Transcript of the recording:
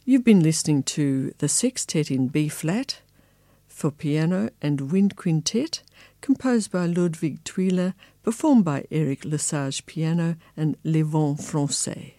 You've been listening to the Sextet in B-flat for piano and wind quintet, composed by Ludwig Thuile, performed by Eric Lesage piano and Les Vents Français.